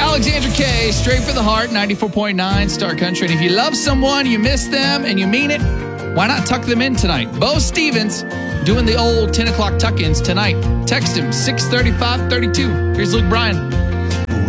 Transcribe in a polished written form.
Alexandra K, straight for the heart, 94.9 Star Country. And if you love someone, you miss them, and you mean it, why not tuck them in tonight? Bo Stevens doing the old 10 o'clock tuck-ins tonight. Text him, 63532. Here's Luke Bryan.